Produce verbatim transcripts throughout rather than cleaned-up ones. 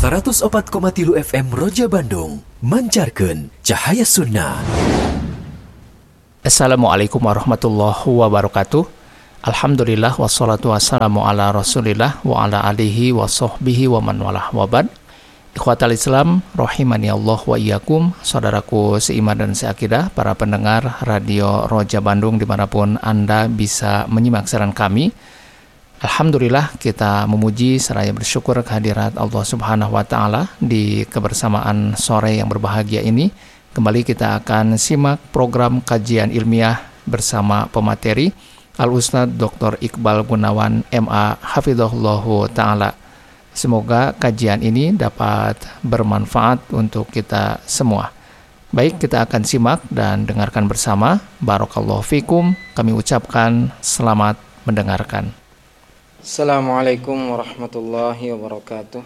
seratus opat koma tilu F M Roja Bandung mancarkeun cahaya sunnah. Assalamualaikum warahmatullahi wabarakatuh. Alhamdulillah wassalatu wassalamu ala rasulillah wa ala alihi wa sahbihi wa man walah wabad. Ikhwatal Islam rahimani Allah wa iyyakum. Saudaraku seiman dan seakidah, para pendengar Radio Roja Bandung dimanapun Anda bisa menyimak siaran kami. Alhamdulillah, kita memuji seraya bersyukur kehadirat Allah Subhanahu wa Ta'ala di kebersamaan sore yang berbahagia ini. Kembali kita akan simak program kajian ilmiah bersama pemateri Al-Ustadz Doktor Iqbal Gunawan M A Hafizahullahu Ta'ala. Semoga kajian ini dapat bermanfaat untuk kita semua. Baik, kita akan simak dan dengarkan bersama. Barakallahu fikum. Kami ucapkan selamat mendengarkan. Assalamualaikum warahmatullahi wabarakatuh.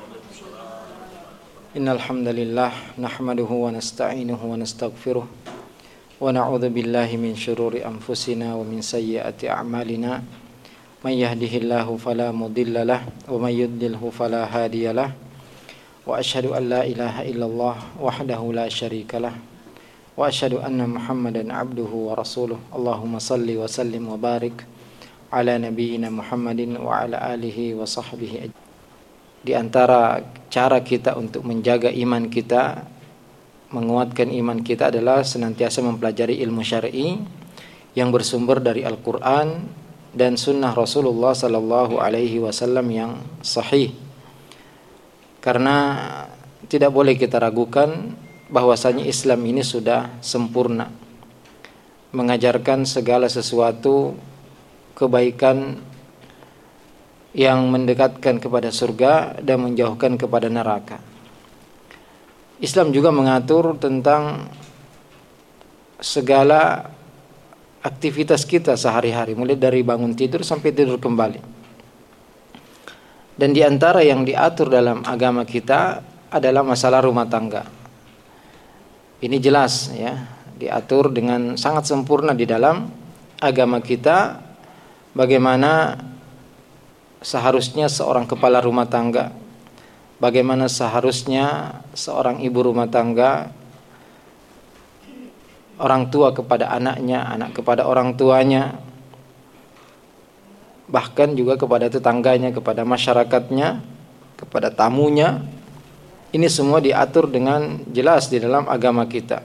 Innal hamdalillah nahmaduhu wa nasta'inuhu wa nastaghfiruh wa na'udzu billahi min syururi anfusina wa min sayyiati a'malina. May yahdihillahu fala mudilla lahu wa may yudlilhu fala hadiyalah. Wa asyhadu an la ilaha illallah wahdahu la syarika lah. Wa asyhadu anna Muhammadan abduhu wa rasuluh. Allahumma salli wa sallim wa barik ala nabiyyina Muhammadin wa ala alihi wa sahbihi. Di antara cara kita untuk menjaga iman kita, menguatkan iman kita adalah senantiasa mempelajari ilmu syar'i yang bersumber dari Al-Qur'an dan sunnah Rasulullah sallallahu alaihi wasallam yang sahih. Karena tidak boleh kita ragukan bahwasanya Islam ini sudah sempurna, mengajarkan segala sesuatu kebaikan yang mendekatkan kepada surga dan menjauhkan kepada neraka. Islam juga mengatur tentang segala aktivitas kita sehari-hari, mulai dari bangun tidur sampai tidur kembali. Dan di antara yang diatur dalam agama kita adalah masalah rumah tangga. Ini jelas ya, diatur dengan sangat sempurna di dalam agama kita. Bagaimana seharusnya seorang kepala rumah tangga, bagaimana seharusnya seorang ibu rumah tangga, orang tua kepada anaknya, anak kepada orang tuanya, bahkan juga kepada tetangganya, kepada masyarakatnya, kepada tamunya. Ini semua diatur dengan jelas di dalam agama kita.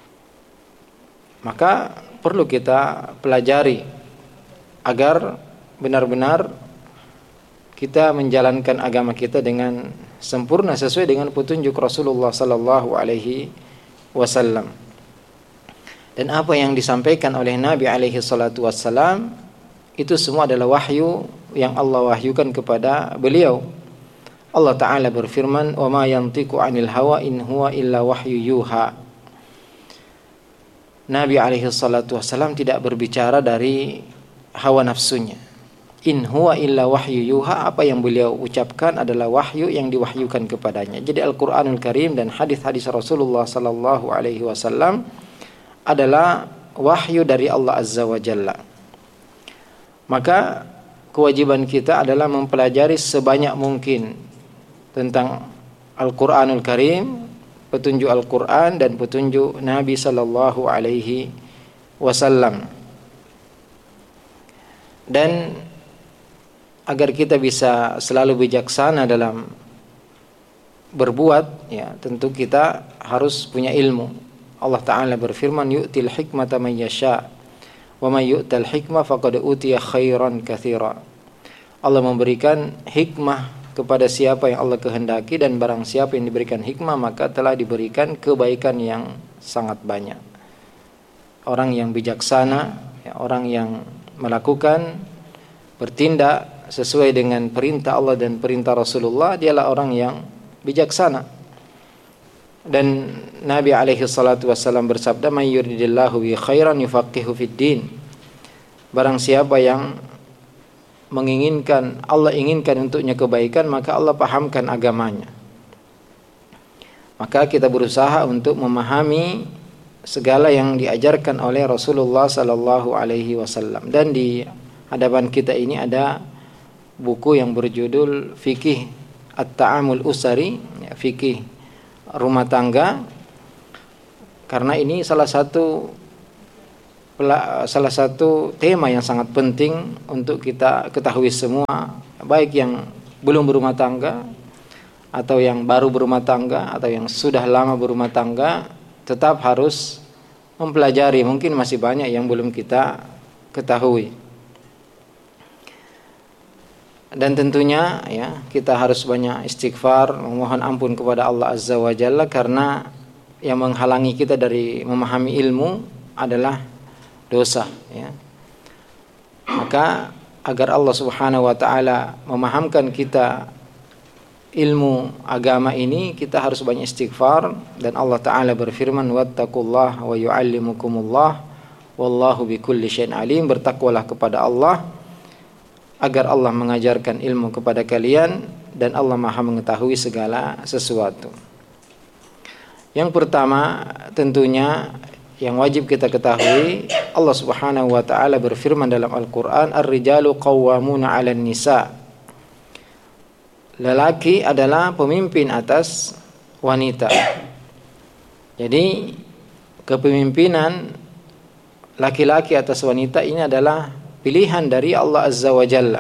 Maka perlu kita pelajari agar benar-benar kita menjalankan agama kita dengan sempurna sesuai dengan petunjuk Rasulullah sallallahu alaihi wasallam. Dan apa yang disampaikan oleh Nabi alaihi salatu wassalam itu semua adalah wahyu yang Allah wahyukan kepada beliau. Allah Ta'ala berfirman, "Wa ma yantiqu 'anil hawa in huwa illa wahyu yuha." Nabi alaihi salatu wassalam tidak berbicara dari hawa nafsunya. In huwa illa wahyu yuha, apa yang beliau ucapkan adalah wahyu yang diwahyukan kepadanya. Jadi Al-Qur'anul Karim dan hadis-hadis Rasulullah sallallahu alaihi wasallam adalah wahyu dari Allah Azza wa Jalla. Maka kewajiban kita adalah mempelajari sebanyak mungkin tentang Al-Qur'anul Karim, petunjuk Al-Qur'an dan petunjuk Nabi sallallahu alaihi wasallam. Dan agar kita bisa selalu bijaksana dalam berbuat, ya tentu kita harus punya ilmu. Allah Ta'ala berfirman, yu'til hikmata man yasha wa man yu'tal hikmah faqad utiya khairan katsira. Allah memberikan hikmah kepada siapa yang Allah kehendaki, dan barang siapa yang diberikan hikmah maka telah diberikan kebaikan yang sangat banyak. Orang yang bijaksana, ya, orang yang melakukan, bertindak sesuai dengan perintah Allah dan perintah Rasulullah, dialah orang yang bijaksana. Dan Nabi alaihi salatu wassalam bersabda, "May yuridillahu bi khairan yufaqihu fid din." Barang siapa yang menginginkan, Allah inginkan untuknya kebaikan, maka Allah pahamkan agamanya. Maka kita berusaha untuk memahami segala yang diajarkan oleh Rasulullah sallallahu alaihi wasallam. Dan di hadapan kita ini ada buku yang berjudul Fikih at-ta'amul usari, ya, fikih rumah tangga, karena ini salah satu salah satu tema yang sangat penting untuk kita ketahui semua, baik yang belum berumah tangga atau yang baru berumah tangga atau yang sudah lama berumah tangga, tetap harus mempelajari. Mungkin masih banyak yang belum kita ketahui. Dan tentunya ya, kita harus banyak istighfar, memohon ampun kepada Allah Azza wa Jalla, karena yang menghalangi kita dari memahami ilmu adalah dosa, ya. Maka agar Allah Subhanahu wa taala memahamkan kita ilmu agama ini, kita harus banyak istighfar. Dan Allah taala berfirman, wattaqullaha wa yu'allimukumullah wallahu bikulli syai'in alim. Bertakwalah kepada Allah agar Allah mengajarkan ilmu kepada kalian, dan Allah Maha mengetahui segala sesuatu. Yang pertama tentunya yang wajib kita ketahui, Allah Subhanahu wa taala berfirman dalam Al-Qur'an, ar-rijalu qawwamuna 'alan nisa. Lelaki adalah pemimpin atas wanita. Jadi kepemimpinan laki-laki atas wanita ini adalah pilihan dari Allah Azza wa Jalla.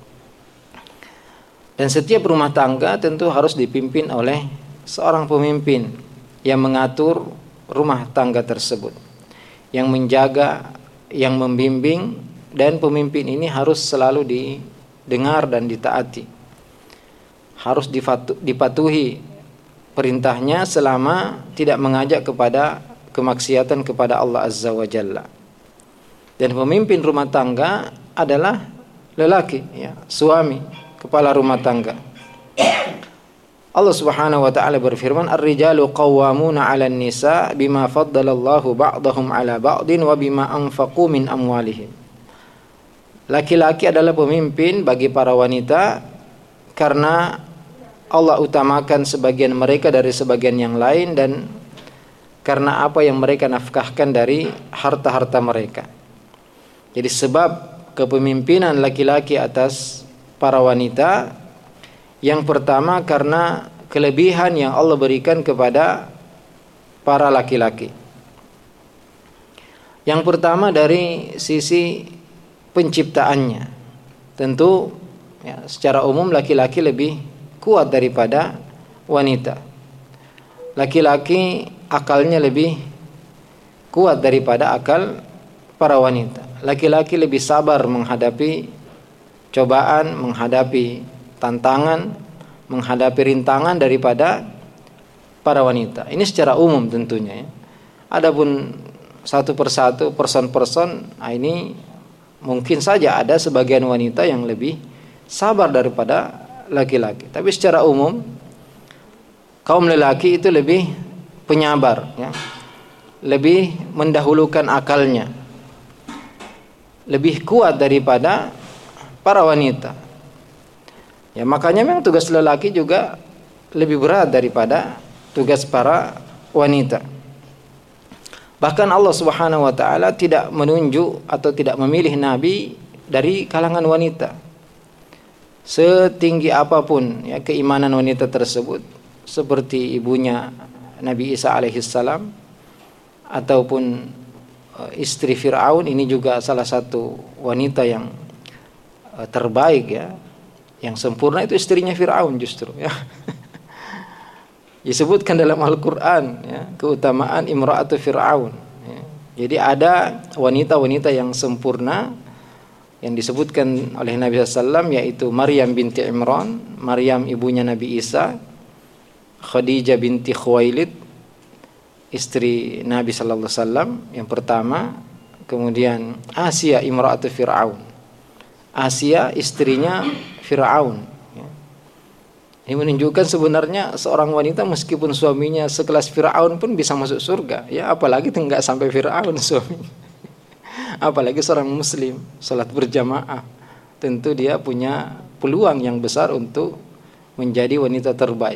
Dan setiap rumah tangga tentu harus dipimpin oleh seorang pemimpin yang mengatur rumah tangga tersebut, yang menjaga, yang membimbing, dan pemimpin ini harus selalu didengar dan ditaati. Harus dipatuhi perintahnya selama tidak mengajak kepada kemaksiatan kepada Allah Azza wa Jalla. Dan pemimpin rumah tangga adalah lelaki, ya, suami, kepala rumah tangga. Allah Subhanahu wa taala berfirman, ar-rijalu qawwamuna 'alan nisa bima faddalallahu ba'dahum 'ala ba'din wa bima anfaqu min amwalihim. Laki-laki adalah pemimpin bagi para wanita karena Allah utamakan sebagian mereka dari sebagian yang lain, dan karena apa yang mereka nafkahkan dari harta-harta mereka. Jadi sebab kepemimpinan laki-laki atas para wanita, yang pertama karena kelebihan yang Allah berikan kepada para laki-laki. Yang pertama dari sisi penciptaannya. Tentu ya, secara umum laki-laki lebih kuat daripada wanita. Laki-laki akalnya lebih kuat daripada akal para wanita. Laki-laki lebih sabar menghadapi cobaan, menghadapi tantangan, menghadapi rintangan daripada para wanita. Ini secara umum tentunya, ya. Adapun satu persatu, person-person, nah ini mungkin saja ada sebagian wanita yang lebih sabar daripada laki-laki. Tapi secara umum kaum lelaki itu lebih penyabar, ya. Lebih mendahulukan akalnya, lebih kuat daripada para wanita. Ya, makanya memang tugas lelaki juga lebih berat daripada tugas para wanita. Bahkan Allah Subhanahu wa taala tidak menunjuk atau tidak memilih nabi dari kalangan wanita. Setinggi apapun ya keimanan wanita tersebut, seperti ibunya Nabi Isa alaihissalam ataupun istri Fir'aun, ini juga salah satu wanita yang terbaik, ya, yang sempurna itu istrinya Fir'aun justru, ya. Disebutkan dalam Al-Quran, ya, keutamaan imra'atu Fir'aun, ya. Jadi ada wanita-wanita yang sempurna yang disebutkan oleh Nabi sallallahu alaihi wasallam, yaitu Maryam binti Imran, Maryam ibunya Nabi Isa, Khadijah binti Khuwailid, istri Nabi sallallahu alaihi wasallam yang pertama, kemudian Asia imra'atu Fir'aun, Asia istrinya Fir'aun. Ini menunjukkan sebenarnya seorang wanita meskipun suaminya sekelas Fir'aun pun bisa masuk surga, ya, apalagi enggak sampai Fir'aun suami. Apalagi seorang muslim salat berjamaah, tentu dia punya peluang yang besar untuk menjadi wanita terbaik.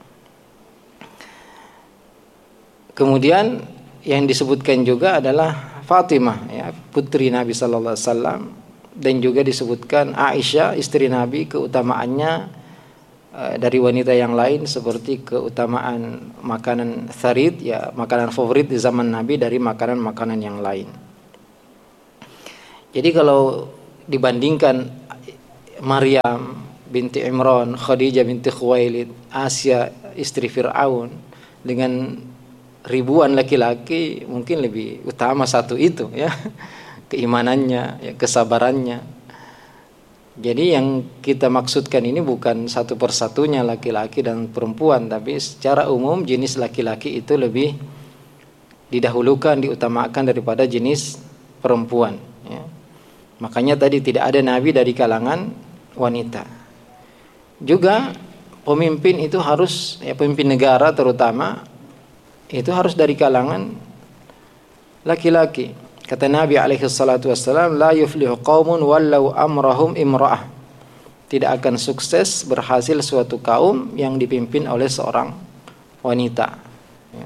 Kemudian yang disebutkan juga adalah Fatimah, ya, putri Nabi sallallahu alaihi wasallam, dan juga disebutkan Aisyah istri Nabi, keutamaannya uh, dari wanita yang lain, seperti keutamaan makanan tharid, ya makanan favorit di zaman Nabi dari makanan-makanan yang lain. Jadi kalau dibandingkan Maryam binti Imran, Khadijah binti Khuwailid, Asia istri Fir'aun dengan ribuan laki-laki, mungkin lebih utama satu itu ya, keimanannya, ya, kesabarannya. Jadi yang kita maksudkan ini bukan satu persatunya laki-laki dan perempuan, tapi secara umum jenis laki-laki itu lebih didahulukan, diutamakan daripada jenis perempuan ya. Makanya tadi tidak ada nabi dari kalangan wanita. Juga pemimpin itu harus, ya pemimpin negara terutama, itu harus dari kalangan laki-laki. Kata Nabi alaihi salatu wassalam, la yuflihu qaumun wallau amrahum imra'ah. Tidak akan sukses, berhasil suatu kaum yang dipimpin oleh seorang wanita ya.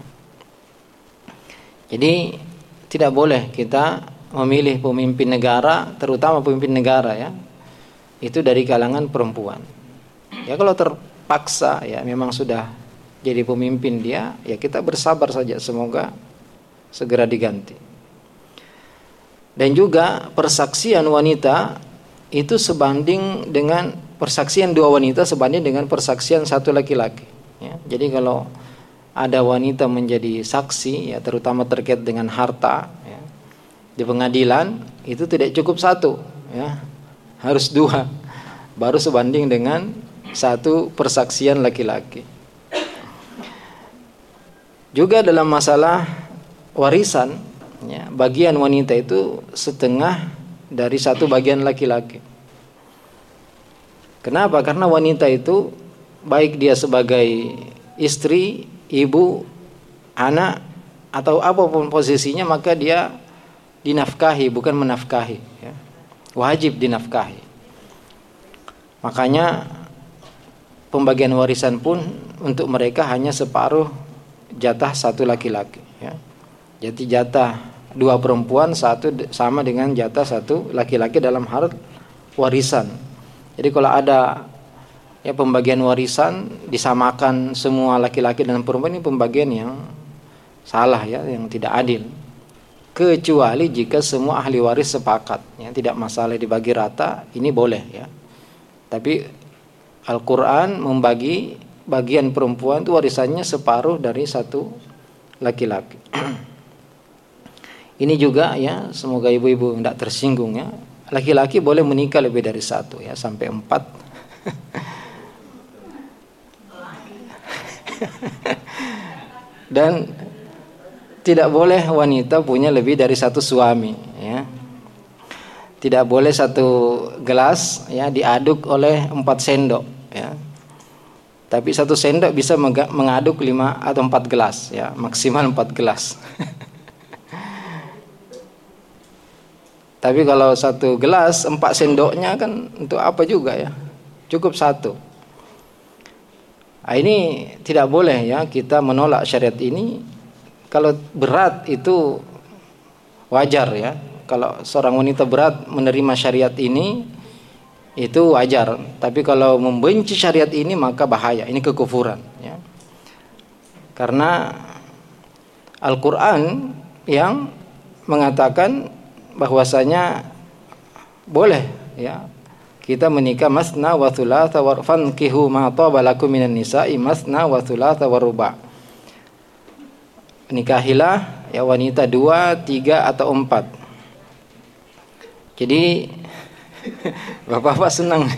Jadi tidak boleh kita memilih pemimpin negara, terutama pemimpin negara ya, itu dari kalangan perempuan. Ya kalau terpaksa ya memang sudah jadi pemimpin dia, ya kita bersabar saja, semoga segera diganti. Dan juga persaksian wanita itu sebanding dengan persaksian dua wanita sebanding dengan persaksian satu laki-laki ya. Jadi kalau ada wanita menjadi saksi ya, terutama terkait dengan harta ya, di pengadilan itu tidak cukup satu ya, harus dua, baru sebanding dengan satu persaksian laki-laki. Juga dalam masalah warisan ya, bagian wanita itu setengah dari satu bagian laki-laki. Kenapa? Karena wanita itu baik dia sebagai istri, ibu, anak, atau apapun posisinya, maka dia dinafkahi, bukan menafkahi ya. Wajib dinafkahi. Makanya pembagian warisan pun untuk mereka hanya separuh jatah satu laki-laki ya. Jadi jatah dua perempuan satu sama dengan jatah satu laki-laki dalam hal warisan. Jadi kalau ada ya pembagian warisan disamakan semua laki-laki dan perempuan, ini pembagian yang salah ya, yang tidak adil. Kecuali jika semua ahli waris sepakat ya, tidak masalah dibagi rata, ini boleh ya. Tapi Al-Quran membagi bagian perempuan itu warisannya separuh dari satu laki-laki. Ini juga ya, semoga ibu-ibu tidak tersinggung ya. Laki-laki boleh menikah lebih dari satu ya, sampai empat. Dan tidak boleh wanita punya lebih dari satu suami ya. Tidak boleh satu gelas ya diaduk oleh empat sendok ya. Tapi satu sendok bisa mengaduk lima atau empat gelas ya, maksimal empat gelas. Tapi kalau satu gelas empat sendoknya kan untuk apa juga ya, cukup satu. Nah, ini tidak boleh ya kita menolak syariat ini. Kalau berat itu wajar ya. Kalau seorang wanita berat menerima syariat ini itu wajar. Tapi kalau membenci syariat ini maka bahaya. Ini kekufuran ya. Karena Al-Quran yang mengatakan bahwasanya boleh ya kita menikah masna wa thulatha wa fankihu ma taba lakum minan nisa'i masna wa thulatha wa ruba'. Nikahilah ya wanita dua, tiga atau empat. Jadi bapak-bapak senang.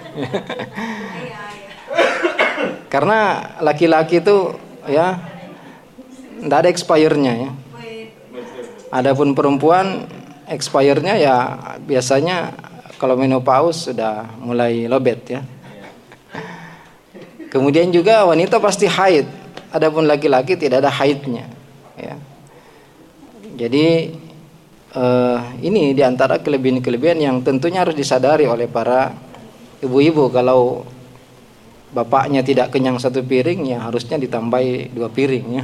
Karena laki-laki itu ya tidak ada expire-nya ya. Adapun perempuan expire-nya ya biasanya kalau menopause sudah mulai lobet ya. Kemudian juga wanita pasti haid. Adapun laki-laki tidak ada haidnya ya. Jadi eh, ini diantara kelebihan-kelebihan yang tentunya harus disadari oleh para ibu-ibu. Kalau bapaknya tidak kenyang satu piring ya harusnya ditambahi dua piring ya.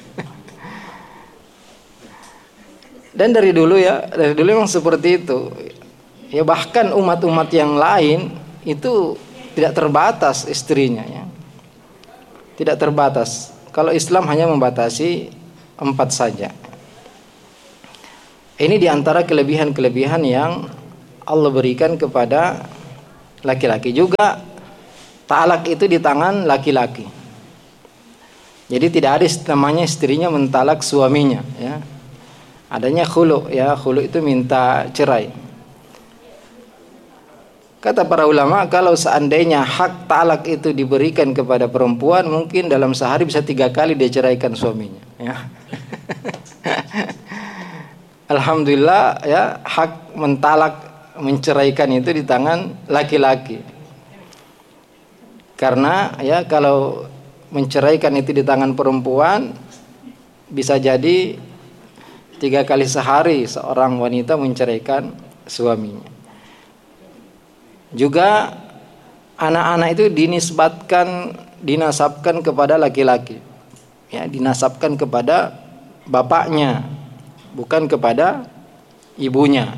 Dan dari dulu ya, dari dulu memang seperti itu. Ya bahkan umat-umat yang lain itu tidak terbatas istrinya ya. Tidak terbatas. Kalau Islam hanya membatasi empat saja. Ini diantara kelebihan-kelebihan yang Allah berikan kepada laki-laki. Juga talak itu di tangan laki-laki. Jadi tidak ada namanya istrinya mentalak suaminya ya. Adanya khulu ya, khulu itu minta cerai. Kata para ulama, kalau seandainya hak talak itu diberikan kepada perempuan, mungkin dalam sehari bisa tiga kali dia ceraikan suaminya ya. Alhamdulillah ya, hak mentalak, menceraikan itu di tangan laki-laki. Karena ya kalau menceraikan itu di tangan perempuan, bisa jadi tiga kali sehari seorang wanita menceraikan suaminya. Juga anak-anak itu dinisbatkan, dinasabkan kepada laki-laki ya, dinasabkan kepada bapaknya, bukan kepada ibunya.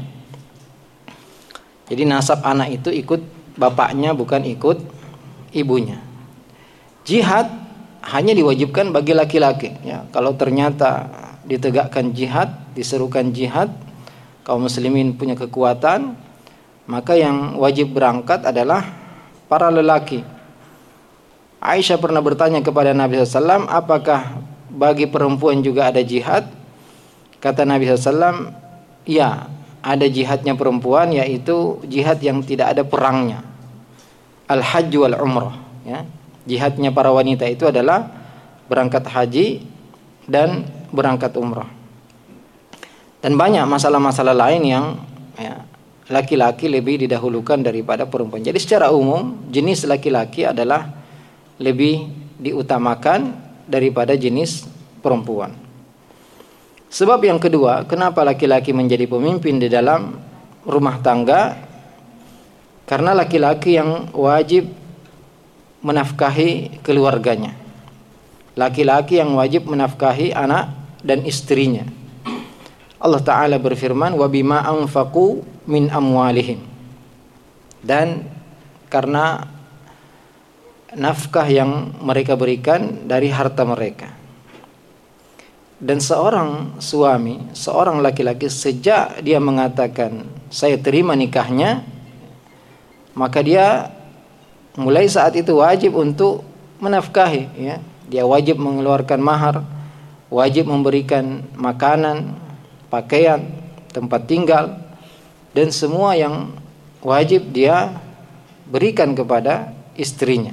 Jadi nasab anak itu ikut bapaknya, bukan ikut ibunya. Jihad hanya diwajibkan bagi laki-laki ya. Kalau ternyata ditegakkan jihad, diserukan jihad, kaum muslimin punya kekuatan, maka yang wajib berangkat adalah para lelaki. Aisyah pernah bertanya kepada Nabi shallallahu alaihi wasallam, apakah bagi perempuan juga ada jihad? Kata Nabi shallallahu alaihi wasallam, ya, ada jihadnya perempuan, yaitu jihad yang tidak ada perangnya, al-hajj wal umrah ya. Jihadnya para wanita itu adalah berangkat haji dan berangkat umrah. Dan banyak masalah-masalah lain yang ya, laki-laki lebih didahulukan daripada perempuan. Jadi secara umum jenis laki-laki adalah lebih diutamakan daripada jenis perempuan. Sebab yang kedua, kenapa laki-laki menjadi pemimpin di dalam rumah tangga? Karena laki-laki yang wajib menafkahi keluarganya. Laki-laki yang wajib menafkahi anak dan istrinya. Allah Ta'ala berfirman, wa bima anfaqu min amwalihim, dan karena nafkah yang mereka berikan dari harta mereka. Dan seorang suami, seorang laki-laki, sejak dia mengatakan saya terima nikahnya, maka dia mulai saat itu wajib untuk menafkahi ya. Dia wajib mengeluarkan mahar, wajib memberikan makanan, pakaian, tempat tinggal, dan semua yang wajib dia berikan kepada istrinya.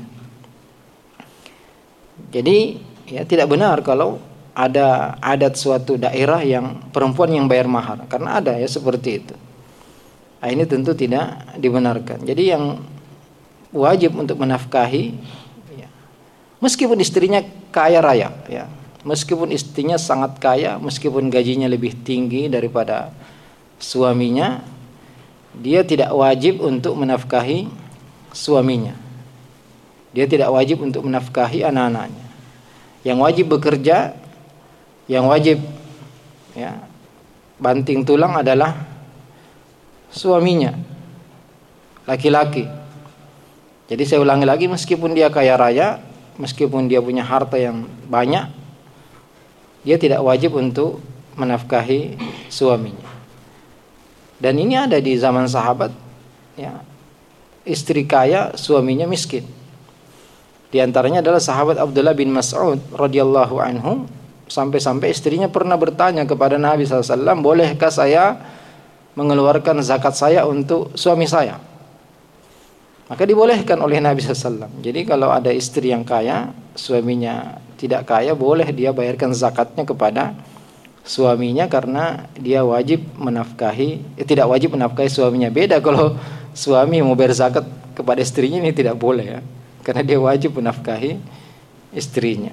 Jadi ya tidak benar kalau ada adat suatu daerah yang perempuan yang bayar mahar, karena ada ya seperti itu. Nah, ini tentu tidak dibenarkan. Jadi yang wajib untuk menafkahi ya, meskipun istrinya kaya raya ya, meskipun istrinya sangat kaya, meskipun gajinya lebih tinggi daripada suaminya, dia tidak wajib untuk menafkahi suaminya. Dia tidak wajib untuk menafkahi anak-anaknya. Yang wajib bekerja, yang wajib ya, banting tulang adalah suaminya, laki-laki. Jadi saya ulangi lagi, meskipun dia kaya raya, meskipun dia punya harta yang banyak, dia tidak wajib untuk menafkahi suaminya. Dan ini ada di zaman sahabat ya, istri kaya, suaminya miskin. Di antaranya adalah sahabat Abdullah bin Mas'ud radhiyallahu anhu. Sampai-sampai istrinya pernah bertanya kepada Nabi shallallahu alaihi wasallam, bolehkah saya mengeluarkan zakat saya untuk suami saya? Maka dibolehkan oleh Nabi shallallahu alaihi wasallam. Jadi kalau ada istri yang kaya, suaminya tidak kaya, boleh dia bayarkan zakatnya kepada suaminya, karena dia wajib menafkahi, eh, tidak wajib menafkahi suaminya. Beda kalau suami mau bayar zakat kepada istrinya, ini tidak boleh ya, karena dia wajib menafkahi istrinya.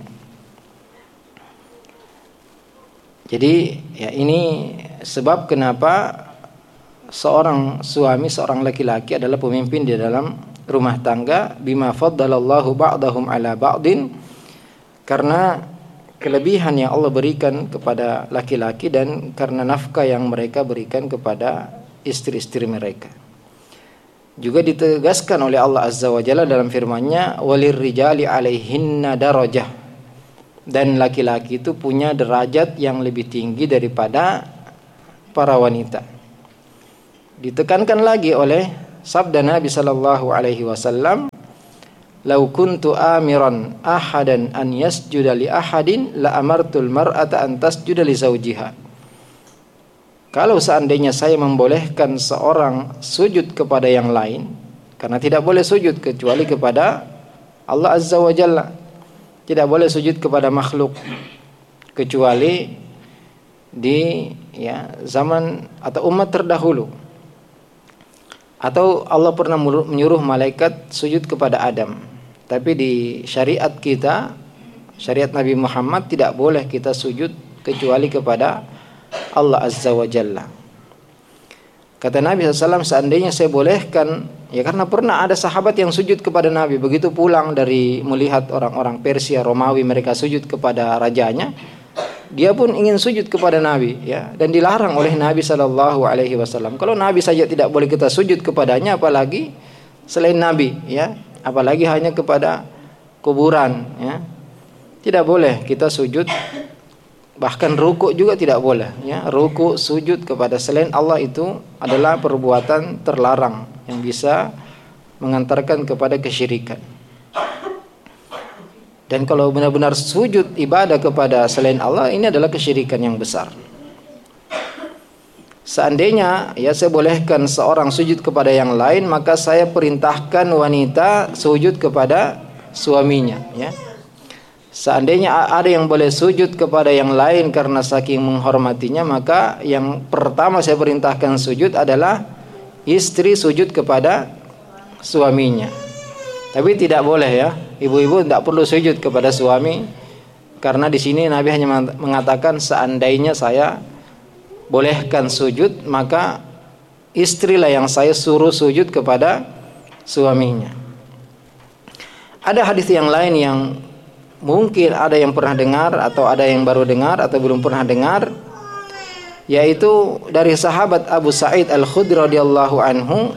Jadi ya, ini sebab kenapa seorang suami, seorang laki-laki adalah pemimpin di dalam rumah tangga. Bima faddalallahu ba'dahum ala ba'din, karena kelebihan yang Allah berikan kepada laki-laki dan karena nafkah yang mereka berikan kepada istri-istri mereka. juga ditegaskan oleh Allah Azza wa Jalla dalam firman-Nya, walir rijali alaihinna darajah, dan laki-laki itu punya derajat yang lebih tinggi daripada para wanita. Ditekankan lagi oleh sabda Nabi sallallahu alaihi wasallam, "Lau kuntu amiran ahadan an yasjuda li ahadin la amartul mar'ata an tasjuda li zawjiha." Kalau seandainya saya membolehkan seorang sujud kepada yang lain, karena tidak boleh sujud kecuali kepada Allah Azza wa Jalla. Tidak boleh sujud kepada makhluk kecuali di ya zaman atau umat terdahulu. Atau Allah pernah menyuruh malaikat sujud kepada Adam. Tapi di syariat kita, syariat Nabi Muhammad, tidak boleh kita sujud kecuali kepada Allah Azza wa Jalla. Kata Nabi shallallahu alaihi wasallam, seandainya saya bolehkan, ya karena pernah ada sahabat yang sujud kepada Nabi. Begitu pulang dari melihat orang-orang Persia, Romawi, mereka sujud kepada rajanya, dia pun ingin sujud kepada Nabi, ya, dan dilarang oleh Nabi shallallahu alaihi wasallam. Kalau Nabi saja tidak boleh kita sujud kepadanya, apalagi selain Nabi, ya, apalagi hanya kepada kuburan, ya. Tidak boleh kita sujud, bahkan rukuk juga tidak boleh, ya. Rukuk, sujud kepada selain Allah itu adalah perbuatan terlarang yang bisa mengantarkan kepada kesyirikan. Dan kalau benar-benar sujud ibadah kepada selain Allah, ini adalah kesyirikan yang besar. Seandainya ya saya bolehkan seorang sujud kepada yang lain, maka saya perintahkan wanita sujud kepada suaminya, ya. Seandainya ada yang boleh sujud kepada yang lain karena saking menghormatinya, maka yang pertama saya perintahkan sujud adalah istri sujud kepada suaminya. Tapi tidak boleh, ya, ibu-ibu tidak perlu sujud kepada suami, karena di sini Nabi hanya mengatakan seandainya saya bolehkan sujud, maka istrilah yang saya suruh sujud kepada suaminya. Ada hadis yang lain yang mungkin ada yang pernah dengar atau ada yang baru dengar atau belum pernah dengar, yaitu dari sahabat Abu Sa'id Al-Khudri radhiyallahu anhu.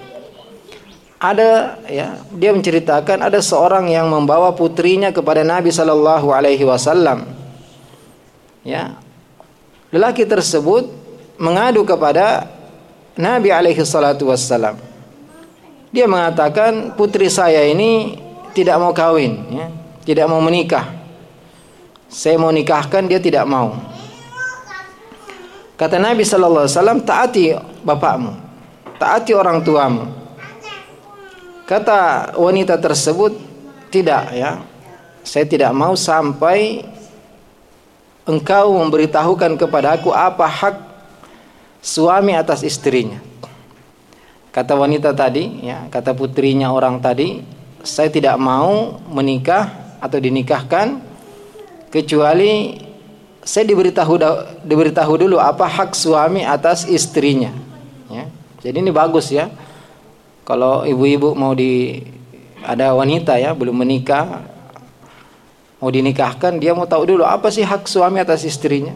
Ada, ya, dia menceritakan ada seorang yang membawa putrinya kepada Nabi sallallahu alaihi wasallam. Ya. Lelaki tersebut mengadu kepada Nabi alaihi salatu wassalam. Dia mengatakan, putri saya ini tidak mau kawin, ya, tidak mau menikah. Saya mau nikahkan, dia tidak mau. Kata Nabi sallallahu alaihi wasallam, taati bapakmu, taati orang tuamu. Kata wanita tersebut, tidak, ya, saya tidak mau sampai engkau memberitahukan kepada aku apa hak suami atas istrinya. Kata wanita tadi, ya, kata putrinya orang tadi, saya tidak mau menikah atau dinikahkan kecuali saya diberitahu diberitahu dulu apa hak suami atas istrinya, ya. Jadi ini bagus, ya, kalau ibu-ibu mau di ada wanita, ya, belum menikah mau dinikahkan, dia mau tahu dulu apa sih hak suami atas istrinya.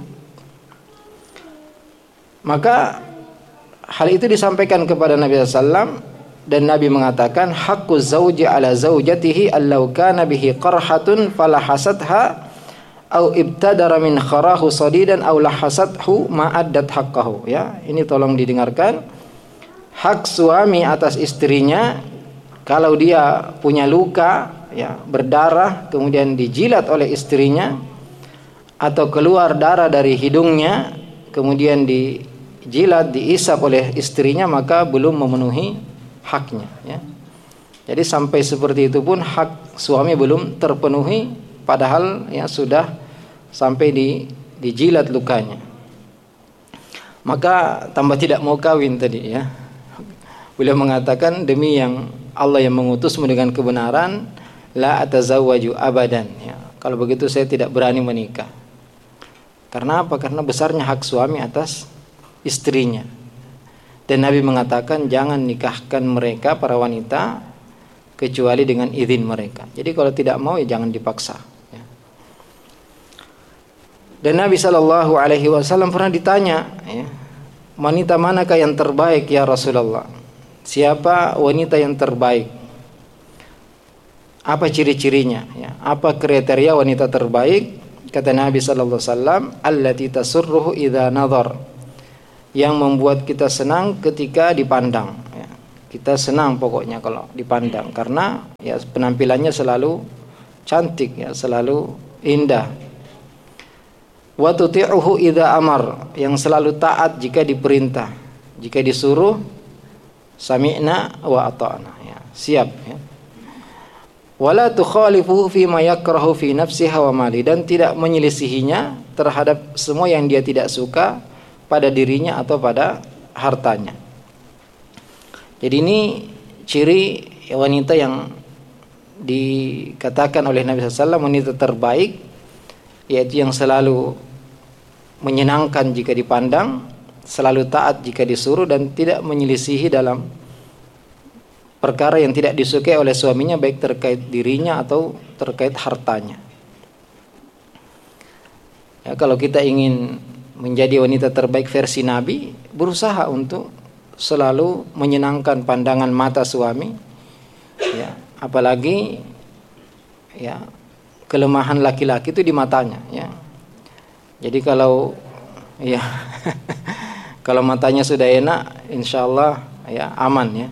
Maka hal itu disampaikan kepada Nabi sallallahu alaihi wasallam, dan Nabi mengatakan haqqu zauji ala zaujatihi allau kana bihi qarhatun falahasatha au ibtadara min kharahu sadidan au lahasathu ma addat haqqahu, ya. Ini tolong didengarkan. Hak suami atas istrinya, kalau dia punya luka, ya, berdarah kemudian dijilat oleh istrinya, atau keluar darah dari hidungnya kemudian dijilat, diisap oleh istrinya, maka belum memenuhi haknya, ya. Jadi sampai seperti itu pun hak suami belum terpenuhi, padahal, ya, sudah sampai di dijilat lukanya. Maka tambah tidak mau kawin tadi, ya. Beliau mengatakan, demi yang Allah yang mengutusmu dengan kebenaran, la atazawwaju abadan, ya. Kalau begitu saya tidak berani menikah. Karena apa? Karena besarnya hak suami atas istrinya. Dan Nabi mengatakan jangan nikahkan mereka, para wanita, kecuali dengan izin mereka. Jadi kalau tidak mau, ya jangan dipaksa, ya. Dan Nabi sallallahu alaihi wasallam pernah ditanya, ya, wanita manakah yang terbaik ya Rasulullah? siapa wanita yang terbaik, apa ciri-cirinya, ya, apa kriteria wanita terbaik? Kata Nabi sallallahu alaihi wasallam, allati tasurruhu idza nadhar, yang membuat kita senang ketika dipandang, ya. Kita senang pokoknya kalau dipandang, karena ya penampilannya selalu cantik, ya, selalu indah. Wa tuti'uhu idza amar, yang selalu taat jika diperintah, jika disuruh sami'na wa ata'na, ya, siap, ya. Wala tukhalifuhu fi ma yakrahu fi nafsiha wa mali, dan tidak menyelisihinya terhadap semua yang dia tidak suka pada dirinya atau pada hartanya. Jadi ini ciri wanita yang dikatakan oleh Nabi sallallahu alaihi wasallam wanita terbaik, yaitu yang selalu menyenangkan jika dipandang, selalu taat jika disuruh, dan tidak menyelisihi dalam perkara yang tidak disukai oleh suaminya, baik terkait dirinya atau terkait hartanya. Ya, kalau kita ingin menjadi wanita terbaik versi Nabi, berusaha untuk selalu menyenangkan pandangan mata suami, ya, apalagi ya kelemahan laki-laki itu di matanya, ya. Jadi kalau ya kalau matanya sudah enak, insyaallah ya aman, ya.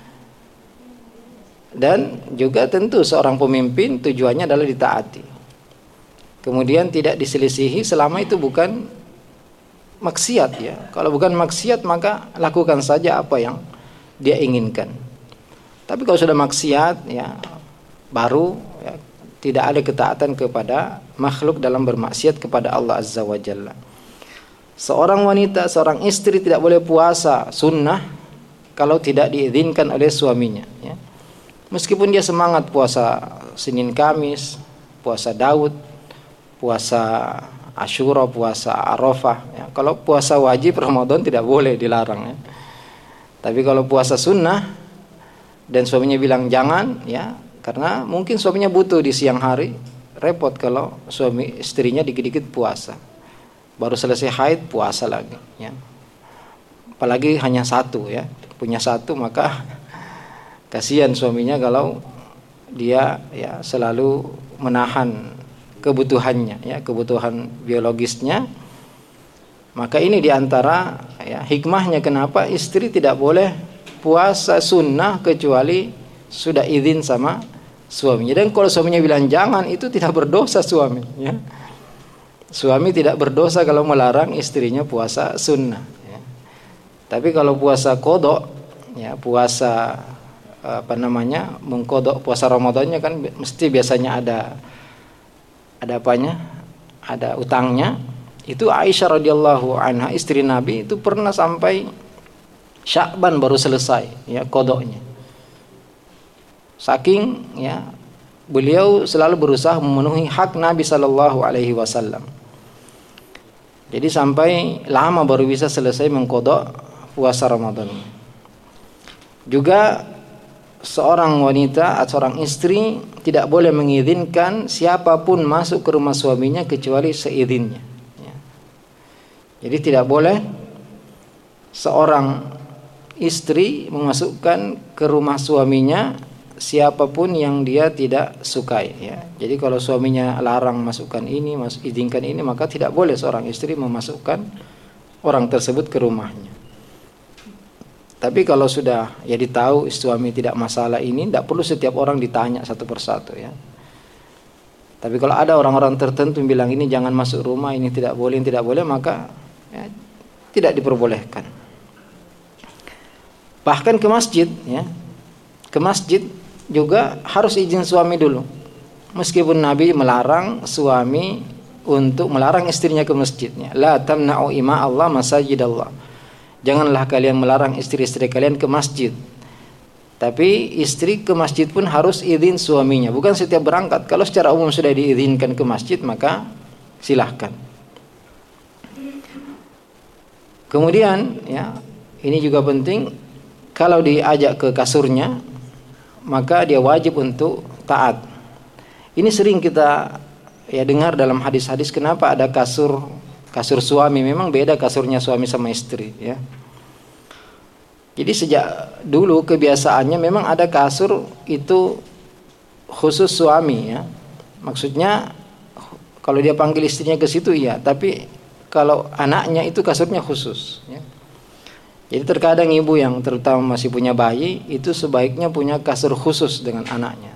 Dan juga tentu seorang pemimpin tujuannya adalah ditaati, kemudian tidak diselisihi selama itu bukan maksiat, ya. Kalau bukan maksiat maka lakukan saja apa yang dia inginkan. Tapi kalau sudah maksiat, ya baru ya, tidak ada ketaatan kepada makhluk dalam bermaksiat kepada Allah Azza wa Jalla. Seorang wanita, seorang istri tidak boleh puasa sunnah kalau tidak diizinkan oleh suaminya, ya. Meskipun dia semangat puasa Senin Kamis, puasa Daud, puasa Asyura, puasa Arafah, ya. Kalau puasa wajib Ramadan tidak boleh, dilarang, ya. Tapi kalau puasa sunnah dan suaminya bilang jangan, ya, karena mungkin suaminya butuh di siang hari, repot kalau suami istrinya dikit-dikit puasa, baru selesai haid puasa lagi, ya. Apalagi hanya satu, ya, punya satu, maka kasihan suaminya kalau dia ya selalu menahan kebutuhannya, ya, kebutuhan biologisnya. Maka ini diantara ya hikmahnya kenapa istri tidak boleh puasa sunnah kecuali sudah izin sama suaminya. Dan kalau suaminya bilang jangan, itu tidak berdosa suami, ya. Suami tidak berdosa kalau melarang istrinya puasa sunnah, ya. Tapi kalau puasa qadha, ya, puasa apa namanya mengkodok puasa Ramadannya kan mesti biasanya ada ada apanya, ada utangnya. Itu Aisyah radhiyallahu anha, istri Nabi, itu pernah sampai Sya'ban baru selesai, ya, kodoknya. Saking ya beliau selalu berusaha memenuhi hak Nabi sallallahu alaihi wasallam. Jadi sampai lama baru bisa selesai mengkodok puasa Ramadan. Juga seorang wanita atau seorang istri tidak boleh mengizinkan siapapun masuk ke rumah suaminya kecuali seizinnya, ya. Jadi tidak boleh seorang istri memasukkan ke rumah suaminya siapapun yang dia tidak sukai, ya. Jadi kalau suaminya larang masukkan ini, masuk, izinkan ini, maka tidak boleh seorang istri memasukkan orang tersebut ke rumahnya. Tapi kalau sudah ya ditahu suami tidak masalah ini, tidak perlu setiap orang ditanya satu persatu, ya. Tapi kalau ada orang-orang tertentu bilang ini jangan masuk rumah, ini tidak boleh, ini tidak boleh, maka ya, tidak diperbolehkan. Bahkan ke masjid, ya, ke masjid juga harus izin suami dulu. Meskipun Nabi melarang suami untuk melarang istrinya ke masjidnya, la tamna'u ima Allah masajidallah. Janganlah kalian melarang istri-istri kalian ke masjid. Tapi istri ke masjid pun harus izin suaminya, bukan setiap berangkat. Kalau secara umum sudah diizinkan ke masjid, maka silahkan. Kemudian, ya, ini juga penting, kalau diajak ke kasurnya, maka dia wajib untuk taat. Ini sering kita ya dengar dalam hadis-hadis, kenapa ada kasur kasur suami, memang beda kasurnya suami sama istri, ya. Jadi sejak dulu kebiasaannya memang ada kasur itu khusus suami ya. Maksudnya kalau dia panggil istrinya ke situ iya, tapi kalau anaknya itu kasurnya khusus ya. Jadi terkadang ibu yang terutama masih punya bayi itu sebaiknya punya kasur khusus dengan anaknya.